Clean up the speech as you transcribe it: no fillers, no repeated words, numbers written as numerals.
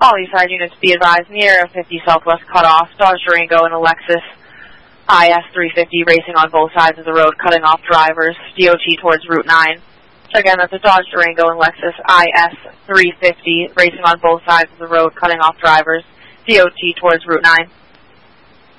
All these side units be advised, near 50 Southwest cutoff, Dodge Durango and a Lexus IS-350 racing on both sides of the road, cutting off drivers, DOT towards Route 9. Again, that's a Dodge Durango and Lexus IS-350 racing on both sides of the road, cutting off drivers, DOT towards Route 9.